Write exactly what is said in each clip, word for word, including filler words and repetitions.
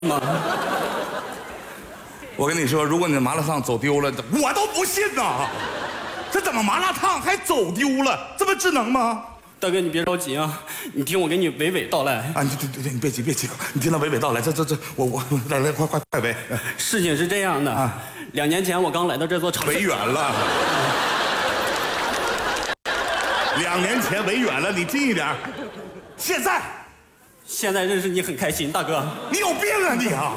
吗？ 我跟你说，如果你的麻辣烫走丢了，我都不信呐！这怎么麻辣烫还走丢了？这不智能吗？ 大哥，你别着急啊，你听我给你娓娓道来。 啊，你对对对，你别急别急，你听他娓娓道来。这这这，我我来来快快快娓。 事情是这样的啊，两年前我刚来到这座城市。 娓远了。两年前娓远了，你近一点。现在， 现在认识你很开心，大哥。 你有病啊你啊！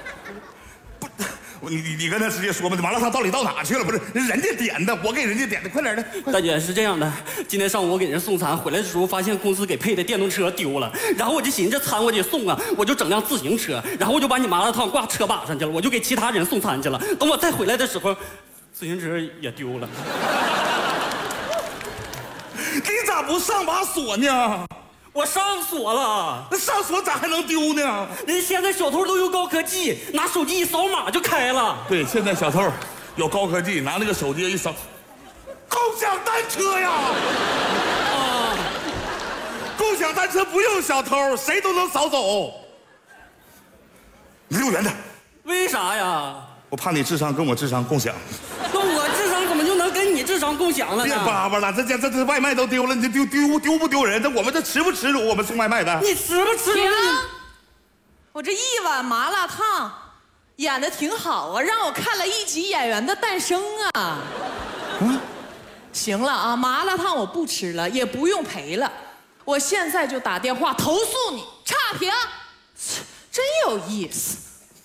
不，你你你跟他直接说吧，麻辣烫到底到哪去了？不是人家点的，我给人家点的，快点的。 大姐是这样的，今天上午我给人送餐，回来的时候发现公司给配的电动车丢了，然后我就寻思这餐我得送啊，我就整辆自行车，然后我就把你麻辣烫挂车把上去了，我就给其他人送餐去了。等我再回来的时候，自行车也丢了。 你咋不上把锁呢？ 我上锁了， 那上锁咋还能丢呢？ 人现在小偷都用高科技，拿手机一扫码就开了。 对，现在小偷有高科技，拿那个手机一扫，共享单车呀！啊，共享单车不用小偷，谁都能扫走。你离我远点。 为啥呀？ 我怕你智商跟我智商共享。 那我智商怎么就能跟你智商共享了呢？ 别叭叭了，这这这这外卖都丢了，你这丢丢丢不丢人？这我们这耻不耻辱？我们送外卖的， 你耻不耻辱？ 我这一碗麻辣烫演的挺好啊，让我看了一集《演员的诞生》啊。嗯，行了啊，麻辣烫我不吃了，也不用赔了，我现在就打电话投诉你，差评，真有意思。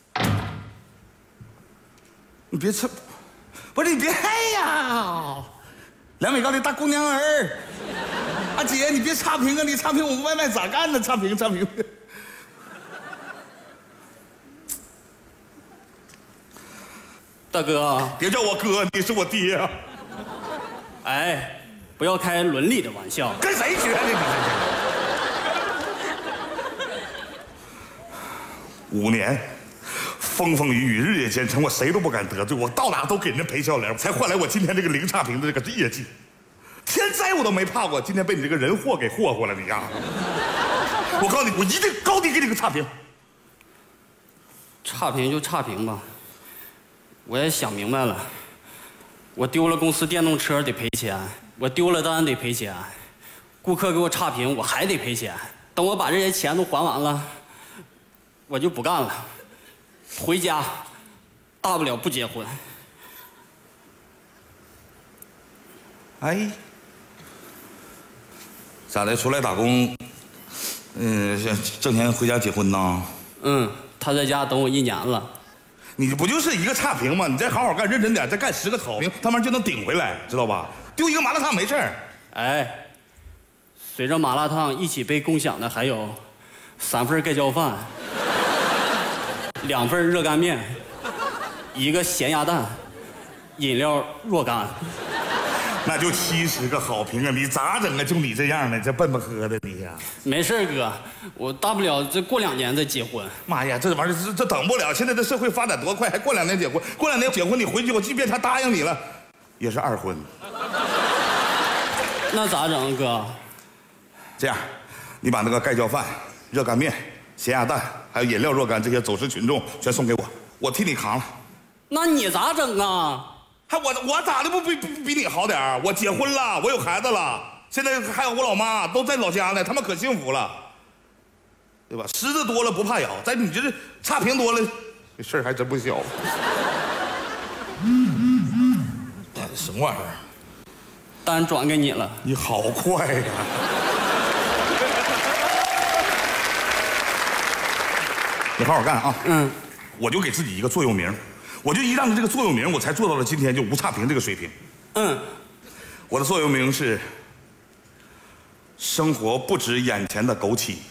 你别吃，不是你别嗨呀！两米高的大姑娘儿，阿姐你别差评啊！你差评我们外卖咋干呢？差评差评。 大哥， 别叫我哥，你是我爹啊！ 哎，不要开伦理的玩笑。 跟谁学的你？五年。风风雨雨，日夜兼程，我谁都不敢得罪，我到哪都给人家赔笑脸，才换来我今天这个零差评的这个业绩。天灾我都没怕过，今天被你这个人祸给祸祸了你呀！我告诉你，我一定高低给你个差评。 差评就差评吧，我也想明白了，我丢了公司电动车得赔钱，我丢了单得赔钱，顾客给我差评我还得赔钱。等我把这些钱都还完了，我就不干了。回家，大不了不结婚。 哎，咋的？出来打工，嗯，挣钱回家结婚呐？ 嗯，他在家等我一年了。 你不就是一个差评吗？你再好好干，认真点，再干十个好评，他妈就能顶回来，知道吧？丢一个麻辣烫没事儿。 哎，随着麻辣烫一起被共享的还有三份盖浇饭。两份热干面，一个咸鸭蛋，饮料若干， 那就七十个好评啊！你咋整啊？就你这样的，这笨不喝的你呀！ 没事哥，我大不了这过两年再结婚。 妈呀，这玩意儿这这等不了！现在这社会发展多快，还过两年结婚？过两年结婚你回去，我即便他答应你了，也是二婚。 那咋整哥？ 这样，你把那个盖浇饭、热干面、咸鸭蛋还有饮料若干这些走失群众全送给我，我替你扛了。 那你咋整啊？ 还我我咋的不比比比你好点儿？我结婚了，我有孩子了，现在还有我老妈都在老家呢，他们可幸福了，对吧？虱子多了不怕咬，在你这差评多了，这事儿还真不小。嗯嗯嗯，什么玩意儿？ 单转给你了。 你好快呀！你好好干啊！ 嗯， 我就给自己一个座右铭，我就依仗着这个座右铭，我才做到了今天就无差评这个水平。 嗯， 我的座右铭是：生活不止眼前的枸杞，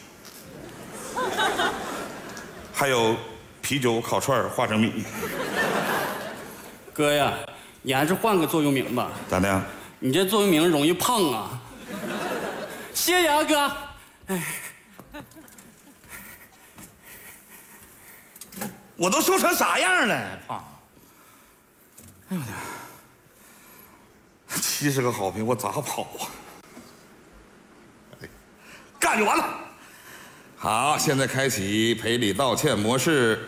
还有啤酒、烤串、花生米。 哥呀，你还是换个座右铭吧。 咋的？ 你这座右铭容易胖啊。谢谢啊哥。哎。 我都瘦成啥样了，胖！哎呦我天，七十个好评，我咋跑啊？哎，干就完了。 好，现在开启赔礼道歉模式。